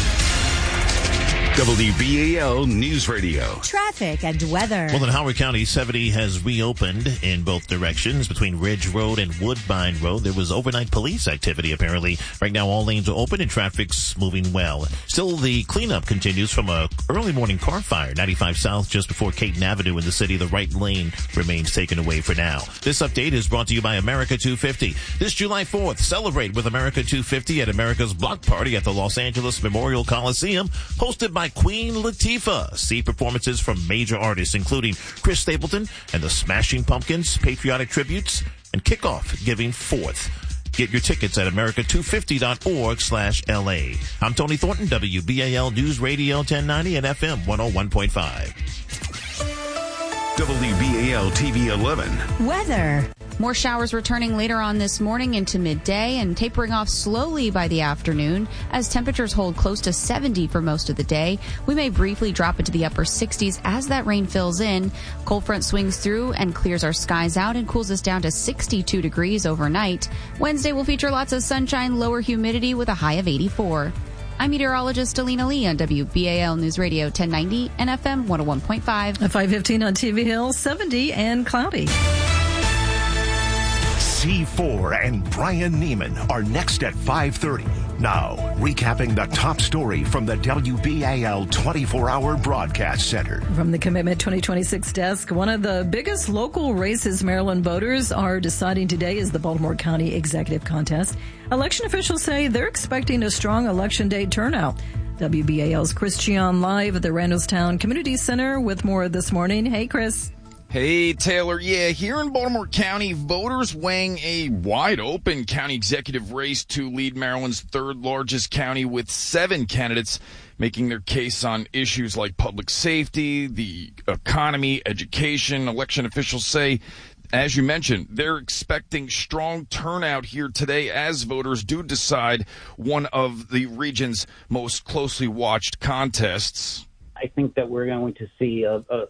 W B A L News Radio. Traffic and weather. Well, in Howard County, seventy has reopened in both directions between Ridge Road and Woodbine Road. There was overnight police activity, apparently. Right now, all lanes are open and traffic's moving well. Still, the cleanup continues from a early morning car fire, ninety-five South, just before Caton Avenue in the city. The right lane remains taken away for now. This update is brought to you by America two fifty. This July fourth, celebrate with America two fifty at America's Block Party at the Los Angeles Memorial Coliseum, hosted by Queen Latifah. See performances from major artists including Chris Stapleton and the Smashing Pumpkins, patriotic tributes, and kickoff Giving Fourth. Get your tickets at america two fifty dot org slash L A. I'm Tony Thornton, W B A L News Radio ten ninety and F M one oh one point five. W B A L T V eleven. Weather. More showers returning later on this morning into midday and tapering off slowly by the afternoon as temperatures hold close to seventy for most of the day. We may briefly drop into the upper sixties as that rain fills in. Cold front swings through and clears our skies out and cools us down to sixty-two degrees overnight. Wednesday will feature lots of sunshine, lower humidity with a high of eighty-four. I'm meteorologist Alina Lee on W B A L News Radio ten ninety and F M one oh one point five. At five fifteen on T V Hill, seventy and cloudy. C four and Brian Neiman are next at five thirty. Now, recapping the top story from the W B A L twenty-four hour Broadcast Center. From the Commitment twenty twenty-six desk, one of the biggest local races Maryland voters are deciding today is the Baltimore County Executive Contest. Election officials say they're expecting a strong Election Day turnout. W B A L's Chris Gian live at the Randallstown Community Center with more this morning. Hey, Chris. Hey, Taylor. Yeah, here in Baltimore County, voters weighing a wide-open county executive race to lead Maryland's third-largest county with seven candidates making their case on issues like public safety, the economy, education. Election officials say, as you mentioned, they're expecting strong turnout here today as voters do decide one of the region's most closely watched contests. I think that we're going to see a, a,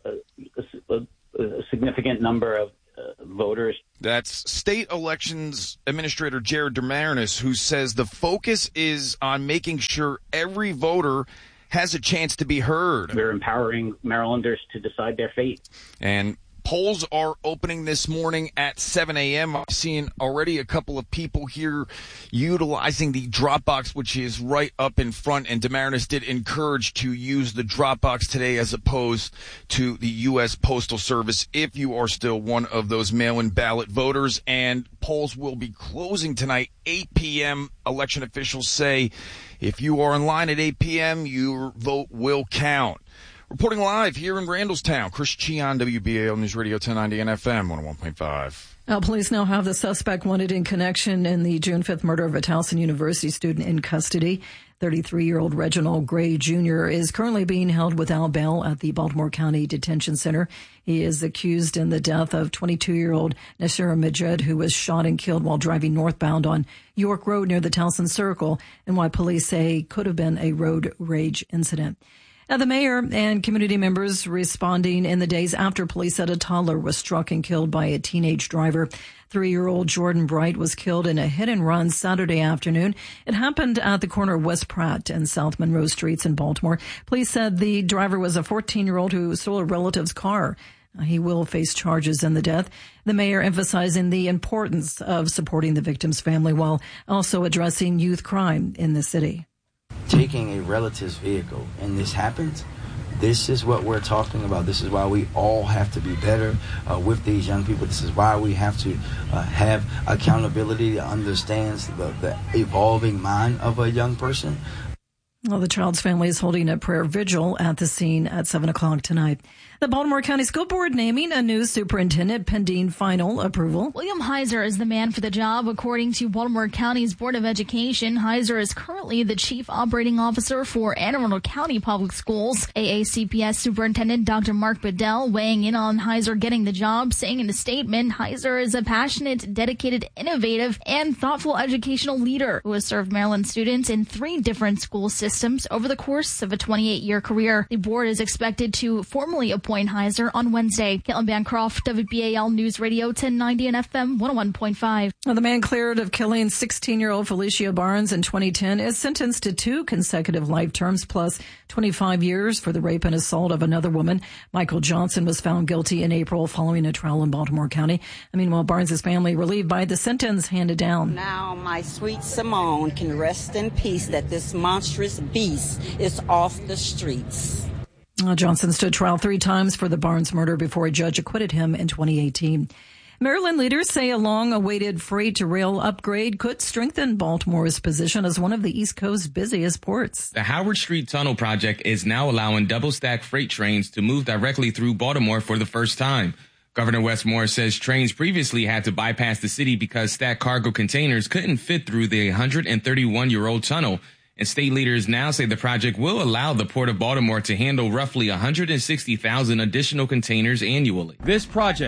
a, a a significant number of uh, voters. That's State Elections Administrator Jared Demarinis, who says the focus is on making sure every voter has a chance to be heard. We're empowering Marylanders to decide their fate. And polls are opening this morning at seven a.m. I've seen already a couple of people here utilizing the drop box, which is right up in front. And Demarinis did encourage to use the drop box today as opposed to the U S Postal Service if you are still one of those mail-in ballot voters. And polls will be closing tonight, eight p.m. Election officials say if you are in line at eight p.m., your vote will count. Reporting live here in Randallstown, Chris Gian, W B A L News Radio ten ninety and F M one oh one point five. Now, police now have the suspect wanted in connection in the June fifth murder of a Towson University student in custody. thirty-three-year-old Reginald Gray Junior is currently being held without bail at the Baltimore County Detention Center. He is accused in the death of twenty-two-year-old Nasira Majed, who was shot and killed while driving northbound on York Road near the Towson Circle, and why police say could have been a road rage incident. Now, the mayor and community members responding in the days after police said a toddler was struck and killed by a teenage driver. Three-year-old Jordan Bright was killed in a hit-and-run Saturday afternoon. It happened at the corner of West Pratt and South Monroe Streets in Baltimore. Police said the driver was a fourteen-year-old who stole a relative's car. He will face charges in the death. The mayor emphasizing the importance of supporting the victim's family while also addressing youth crime in the city. Taking a relative's vehicle and this happens, this is what we're talking about. This is why we all have to be better uh, with these young people. This is why we have to uh, have accountability that understands the, the evolving mind of a young person. Well, the child's family is holding a prayer vigil at the scene at seven o'clock tonight. The Baltimore County School Board naming a new superintendent pending final approval. William Heiser is the man for the job, according to Baltimore County's Board of Education. Heiser is currently the chief operating officer for Anne Arundel County Public Schools. A A C P S Superintendent Doctor Mark Bedell weighing in on Heiser getting the job, saying in a statement, Heiser is a passionate, dedicated, innovative, and thoughtful educational leader who has served Maryland students in three different school systems over the course of a twenty-eight-year career. The board is expected to formally appoint Heiser on Wednesday. Caitlin Bancroft, W B A L News Radio ten ninety and F M one oh one point five. Well, the man cleared of killing sixteen-year-old Felicia Barnes in twenty ten is sentenced to two consecutive life terms plus twenty-five years for the rape and assault of another woman. Michael Johnson was found guilty in April following a trial in Baltimore County. Meanwhile, Barnes' family relieved by the sentence handed down. Now my sweet Simone can rest in peace that this monstrous beast is off the streets. Uh, Johnson stood trial three times for the Barnes murder before a judge acquitted him in twenty eighteen. Maryland leaders say a long-awaited freight-to-rail upgrade could strengthen Baltimore's position as one of the East Coast's busiest ports. The Howard Street Tunnel project is now allowing double-stack freight trains to move directly through Baltimore for the first time. Governor Wes Moore says trains previously had to bypass the city because stacked cargo containers couldn't fit through the one hundred thirty-one-year-old tunnel. And state leaders now say the project will allow the Port of Baltimore to handle roughly one hundred sixty thousand additional containers annually. This project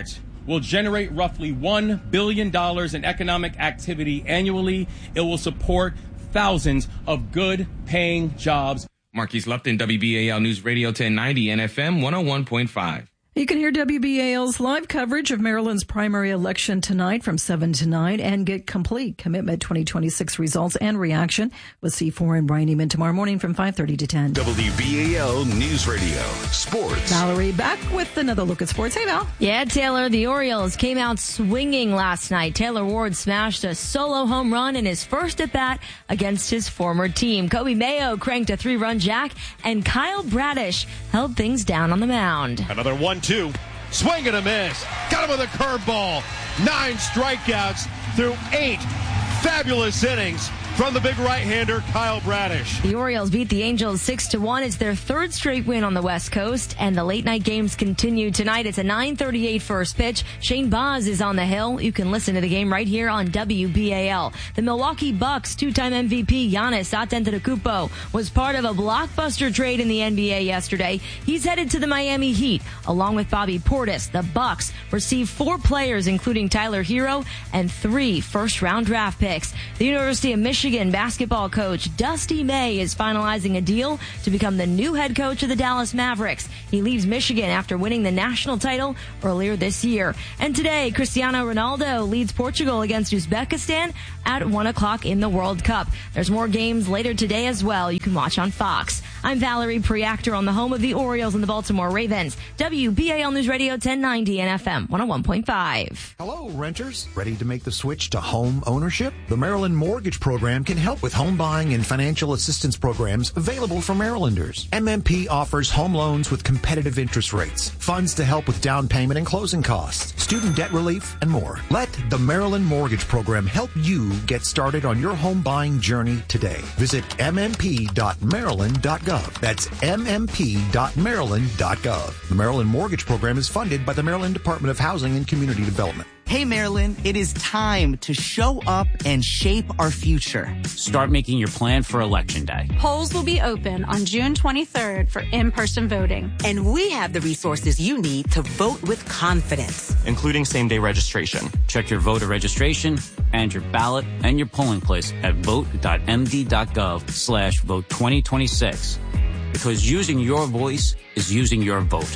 will generate roughly one billion dollars in economic activity annually. It will support thousands of good-paying jobs. Marquise Lupton, W B A L News Radio ten ninety and F M one oh one point five. You can hear W B A L's live coverage of Maryland's primary election tonight from seven to nine and get complete Commitment twenty twenty-six results and reaction with C four and Brian Neiman tomorrow morning from five thirty to ten. W B A L News Radio Sports. Valerie back with another look at sports. Hey, Val. Yeah, Taylor, the Orioles came out swinging last night. Taylor Ward smashed a solo home run in his first at-bat against his former team. Kobe Mayo cranked a three-run jack, and Kyle Bradish held things down on the mound. Another one two. Swing and a miss. Got him with a curveball. Nine strikeouts through eight fabulous innings from the big right-hander, Kyle Bradish. The Orioles beat the Angels six to one. It's their third straight win on the West Coast, and the late-night games continue tonight. It's a nine thirty-eight first pitch. Shane Baz is on the hill. You can listen to the game right here on W B A L. The Milwaukee Bucks two-time M V P Giannis Antetokounmpo was part of a blockbuster trade in the N B A yesterday. He's headed to the Miami Heat, along with Bobby Portis. The Bucks received four players, including Tyler Hero, and three first-round draft picks. The University of Michigan basketball coach Dusty May is finalizing a deal to become the new head coach of the Dallas Mavericks. He leaves Michigan after winning the national title earlier this year. And today, Cristiano Ronaldo leads Portugal against Uzbekistan at one o'clock in the World Cup. There's more games later today as well. You can watch on Fox. I'm Valerie Preactor on the home of the Orioles and the Baltimore Ravens. W B A L News Radio ten ninety and F M one oh one point five. Hello, renters. Ready to make the switch to home ownership? The Maryland Mortgage Program can help with home buying and financial assistance programs available for Marylanders. M M P offers home loans with competitive interest rates, funds to help with down payment and closing costs, student debt relief, and more. Let the Maryland Mortgage Program help you get started on your home buying journey today. Visit m m p dot maryland dot gov. That's m m p dot maryland dot gov. The Maryland Mortgage Program is funded by the Maryland Department of Housing and Community Development. Hey, Maryland, it is time to show up and shape our future. Start making your plan for Election Day. Polls will be open on June twenty-third for in-person voting. And we have the resources you need to vote with confidence, including same-day registration. Check your voter registration and your ballot and your polling place at vote dot m d dot gov slash vote twenty twenty-six. Because using your voice is using your vote.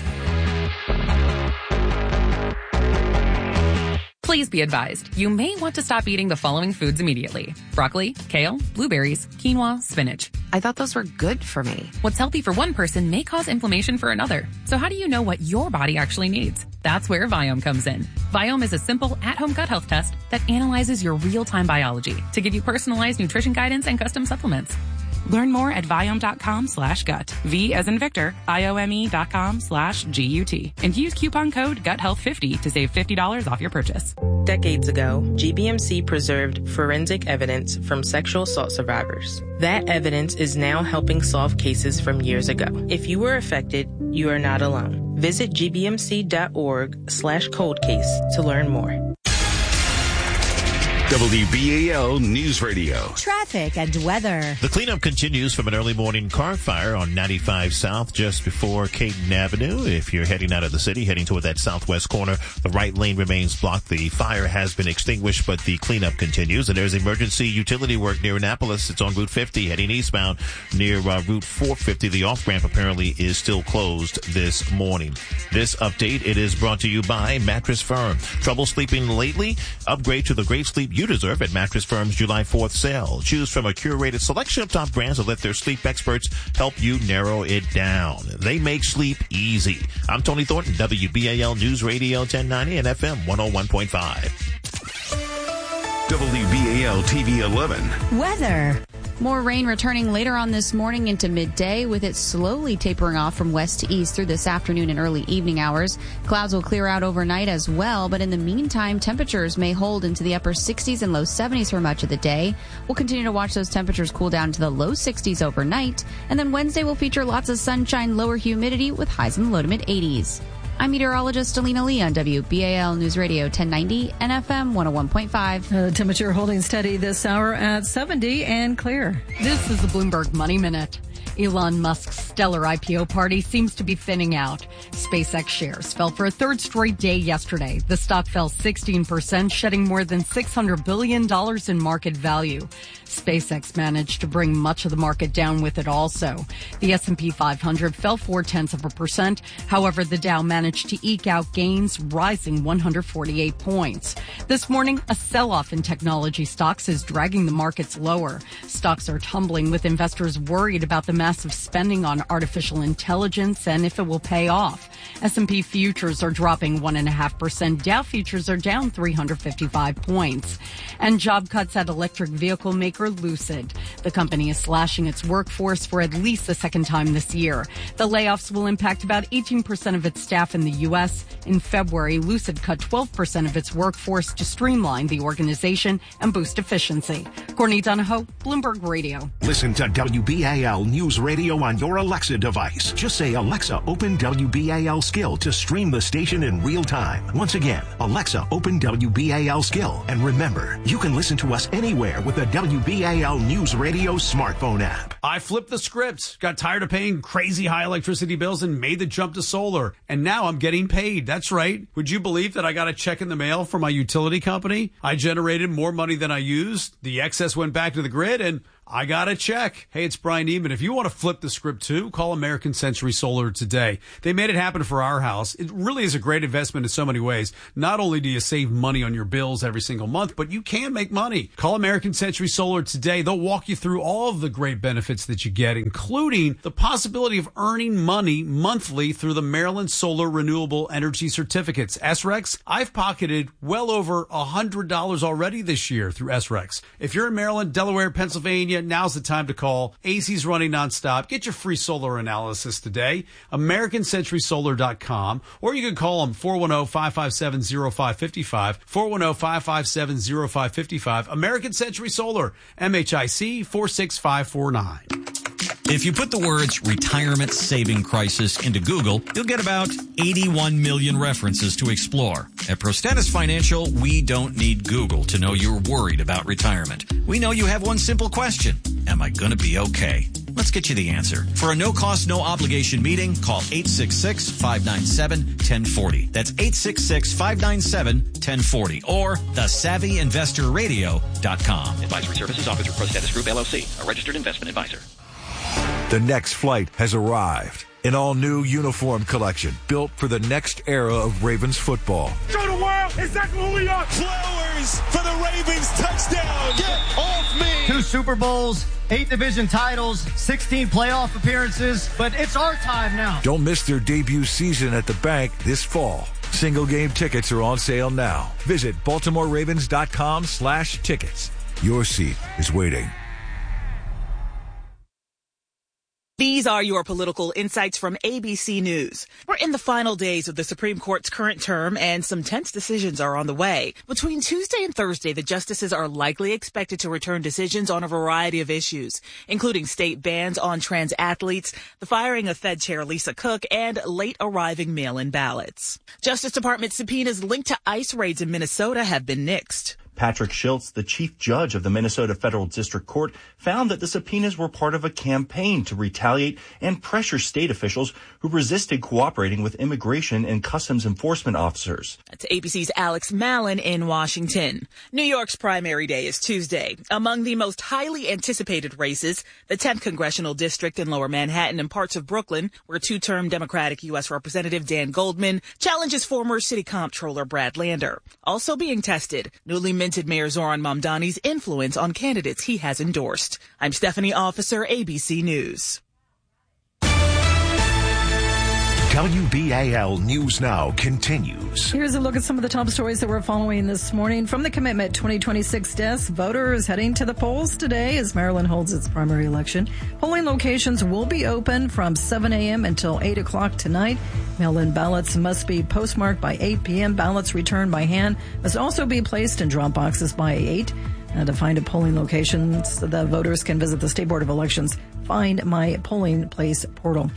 Please be advised, you may want to stop eating the following foods immediately. Broccoli, kale, blueberries, quinoa, spinach. I thought those were good for me. What's healthy for one person may cause inflammation for another. So how do you know what your body actually needs? That's where Viome comes in. Viome is a simple at-home gut health test that analyzes your real-time biology to give you personalized nutrition guidance and custom supplements. Learn more at Viome.com slash gut. V as in Victor, I O M E dot com slash G U T. And use coupon code gut health fifty to save fifty dollars off your purchase. Decades ago, G B M C preserved forensic evidence from sexual assault survivors. That evidence is now helping solve cases from years ago. If you were affected, you are not alone. Visit g b m c dot org slash cold case to learn more. W B A L News Radio. Traffic and weather. The cleanup continues from an early morning car fire on ninety-five South just before Caton Avenue. If you're heading out of the city, heading toward that southwest corner, the right lane remains blocked. The fire has been extinguished, but the cleanup continues. And there's emergency utility work near Annapolis. It's on Route fifty heading eastbound near uh, Route four fifty. The off-ramp apparently is still closed this morning. This update, it is brought to you by Mattress Firm. Trouble sleeping lately? Upgrade to the Great Sleep you deserve at Mattress Firm's July fourth sale. Choose from a curated selection of top brands and let their sleep experts help you narrow it down. They make sleep easy. I'm Tony Thornton, W B A L News Radio ten ninety and F M one oh one point five. W B A L T V eleven. Weather. More rain returning later on this morning into midday, with it slowly tapering off from west to east through this afternoon and early evening hours. Clouds will clear out overnight as well, but in the meantime, temperatures may hold into the upper sixties and low seventies for much of the day. We'll continue to watch those temperatures cool down to the low sixties overnight, and then Wednesday will feature lots of sunshine, lower humidity with highs in the low to mid eighties. I'm meteorologist Alina Lee on W B A L News Radio ten ninety and F M one oh one point five. Uh, temperature holding steady this hour at seventy and clear. This is the Bloomberg Money Minute. Elon Musk's stellar I P O party seems to be thinning out. SpaceX shares fell for a third straight day yesterday. The stock fell sixteen percent, shedding more than six hundred billion dollars in market value. SpaceX managed to bring much of the market down with it also. The S and P five hundred fell four-tenths of a percent. However, the Dow managed to eke out gains, rising one hundred forty-eight points. This morning, a sell-off in technology stocks is dragging the markets lower. Stocks are tumbling with investors worried about the massive spending on artificial intelligence and if it will pay off. S and P futures are dropping one point five percent. Dow futures are down three hundred fifty-five points. And job cuts at electric vehicle maker Lucid. The company is slashing its workforce for at least the second time this year. The layoffs will impact about eighteen percent of its staff in the U S. In February, Lucid cut twelve percent of its workforce to streamline the organization and boost efficiency. Courtney Donahoe, Bloomberg Radio. Listen to W B A L News Radio on your Alexa device. Just say, Alexa, open W B A L Skill to stream the station in real time. Once again, Alexa, open W B A L Skill. And remember, you can listen to us anywhere with the W B A L News Radio smartphone app. I flipped the script, got tired of paying crazy high electricity bills and made the jump to solar. And now I'm getting paid. That's right. Would you believe that I got a check in the mail from my utility company? I generated more money than I used. The excess went back to the grid and I got a check. Hey, it's Brian Eman. If you want to flip the script too, call American Century Solar today. They made it happen for our house. It really is a great investment in so many ways. Not only do you save money on your bills every single month, but you can make money. Call American Century Solar today. They'll walk you through all of the great benefits that you get, including the possibility of earning money monthly through the Maryland Solar Renewable Energy Certificates. S R E X, I've pocketed well over one hundred dollars already this year through S R E X. If you're in Maryland, Delaware, Pennsylvania, now's the time to call. A C's running nonstop. Get your free solar analysis today. American Century Solar dot com. Or you can call them four one zero, five five seven, zero five five five. four one zero, five five seven, zero five five five. American Century Solar. M H I C four six five four nine. If you put the words retirement saving crisis into Google, you'll get about eighty-one million references to explore. At Prostatus Financial, we don't need Google to know you're worried about retirement. We know you have one simple question. Am I going to be okay? Let's get you the answer. For a no-cost, no-obligation meeting, call eight six six, five nine seven, one zero four zero. That's eight six six, five nine seven, one zero four zero. Or the savvy investor radio dot com. Advisory services offered through Prostatus Group, L L C, a registered investment advisor. The next flight has arrived. An all-new uniform collection built for the next era of Ravens football. Show the world exactly who we are. Flowers for the Ravens touchdown. Get off me. Two Super Bowls, eight division titles, sixteen playoff appearances, but it's our time now. Don't miss their debut season at the bank this fall. Single game tickets are on sale now. Visit Baltimore Ravens dot com slash tickets. Your seat is waiting. These are your political insights from A B C News. We're in the final days of the Supreme Court's current term, and some tense decisions are on the way. Between Tuesday and Thursday, the justices are likely expected to return decisions on a variety of issues, including state bans on trans athletes, the firing of Fed Chair Lisa Cook, and late-arriving mail-in ballots. Justice Department subpoenas linked to ICE raids in Minnesota have been nixed. Patrick Schiltz, the chief judge of the Minnesota Federal District Court, found that the subpoenas were part of a campaign to retaliate and pressure state officials who resisted cooperating with immigration and customs enforcement officers. That's A B C's Alex Mallon in Washington. New York's primary day is Tuesday. Among the most highly anticipated races, the tenth Congressional District in Lower Manhattan and parts of Brooklyn, where two-term Democratic U S Representative Dan Goldman challenges former City Comptroller Brad Lander. Also being tested, newly minted Mayor Zoran Mamdani's influence on candidates he has endorsed. I'm Stephanie Officer, A B C News. W B A L News Now continues. Here's a look at some of the top stories that we're following this morning. From the Commitment twenty twenty-six desk, voters heading to the polls today as Maryland holds its primary election. Polling locations will be open from seven a.m. until eight o'clock tonight. Mail-in ballots must be postmarked by eight p.m. Ballots returned by hand must also be placed in drop boxes by eight. Uh, to find a polling location, the voters can visit the State Board of Elections Find My Polling Place portal.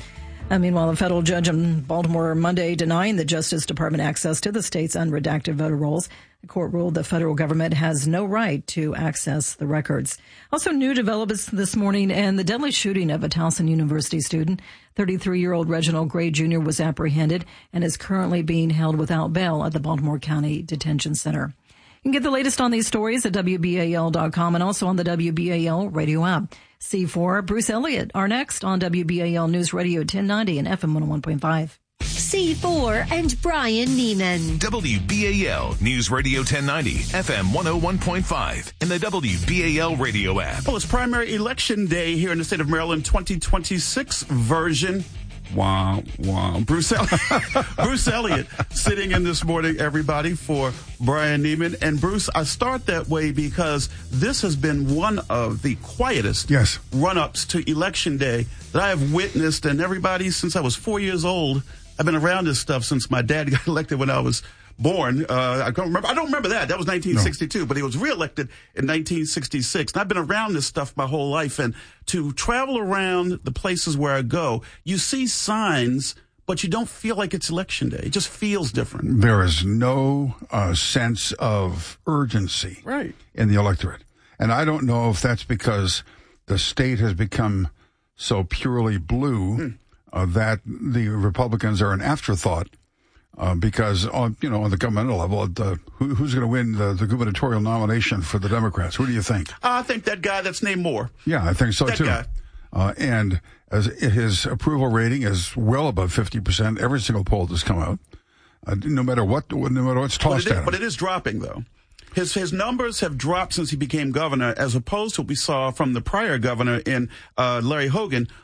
Uh, meanwhile, a federal judge in Baltimore Monday denying the Justice Department access to the state's unredacted voter rolls. The court ruled the federal government has no right to access the records. Also, new developments this morning and the deadly shooting of a Towson University student. thirty-three-year-old Reginald Gray Junior was apprehended and is currently being held without bail at the Baltimore County Detention Center. You can get the latest on these stories at W B A L dot com and also on the W B A L radio app. C four, Bruce Elliott are next on W B A L News Radio ten ninety and F M one oh one point five. C four and Brian Neiman. W B A L News Radio ten ninety, F M one oh one point five, and the W B A L radio app. Well, it's primary election day here in the state of Maryland, twenty twenty-six version. Wow, wow. Bruce, Bruce Elliott sitting in this morning, everybody, for Brian Neiman. And Bruce, I start that way because this has been one of the quietest yes. run-ups to Election Day that I have witnessed. And everybody, since I was four years old, I've been around this stuff since my dad got elected when I was born. Uh, I don't remember. I don't remember that. That was nineteen sixty-two, no. But he was reelected in nineteen sixty-six. And I've been around this stuff my whole life. And to travel around the places where I go, you see signs, but you don't feel like it's Election Day. It just feels different. There is no uh, sense of urgency right. in the electorate. And I don't know if that's because the state has become so purely blue mm. uh, that the Republicans are an afterthought. Uh, because, on, you know, on the governmental level, the, who, who's going to win the, the gubernatorial nomination for the Democrats? Who do you think? I think that guy that's named Moore. Yeah, I think so, that too. Guy. Uh, and as his approval rating is well above fifty percent. Every single poll that's come out, uh, no matter what, no matter what's tossed but it is, at him. But it is dropping, though. His his numbers have dropped since he became governor, as opposed to what we saw from the prior governor in uh, Larry Hogan,